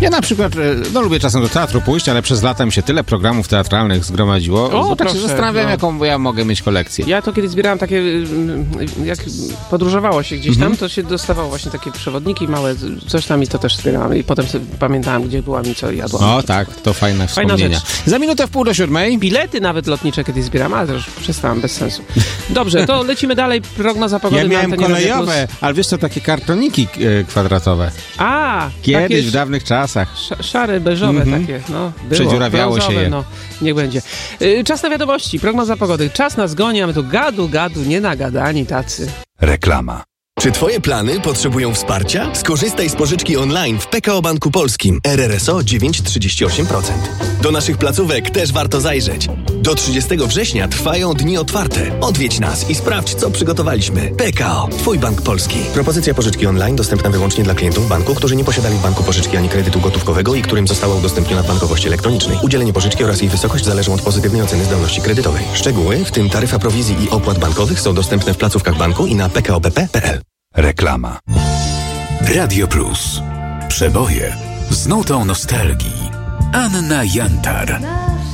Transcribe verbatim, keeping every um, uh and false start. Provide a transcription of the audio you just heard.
Ja na przykład, no lubię czasem do teatru pójść, ale przez lata mi się tyle programów teatralnych zgromadziło, O, że tak proszę, się zastanawiam, no. jaką ja mogę mieć kolekcję. Ja to kiedyś zbierałem takie, jak podróżowało się gdzieś Mhm. tam, to się dostawało właśnie takie przewodniki małe, coś tam i to też zbierałem i potem sobie pamiętałem, gdzie byłam i co jadłam. O tak, to fajne Fajna wspomnienia. rzecz. Za minutę w pół do siódmej. Bilety nawet lotnicze kiedyś zbieram, ale też przestałem, bez sensu. Dobrze, to lecimy dalej, prognoza pogody Ja na miałem antenie Radia kolejowe, Plus. ale wiesz co, takie kartoniki e, kwadratowe. A, Kiedyś, takie w dawnych czasach. sz- szare, beżowe Mhm. takie, no. Było. Przedziurawiało się Brązowe, je. No, niech będzie. Y, czas na wiadomości, prognoza pogody. Czas nas goni, a my tu gadu, gadu, nie nagadani tacy. Reklama. Czy twoje plany potrzebują wsparcia? Skorzystaj z pożyczki online w P K O Banku Polskim. R R S O dziewięć przecinek trzydzieści osiem procent. Do naszych placówek też warto zajrzeć. Do trzydziestego września trwają dni otwarte. Odwiedź nas i sprawdź, co przygotowaliśmy. P K O. Twój bank polski. Propozycja pożyczki online dostępna wyłącznie dla klientów banku, którzy nie posiadali w banku pożyczki ani kredytu gotówkowego i którym została udostępniona w bankowości elektronicznej. Udzielenie pożyczki oraz jej wysokość zależą od pozytywnej oceny zdolności kredytowej. Szczegóły, w tym taryfa prowizji i opłat bankowych, są dostępne w placówkach banku i na p k o b p kropka p l. Reklama. Radio Plus. Przeboje z nutą nostalgii. Anna Jantar.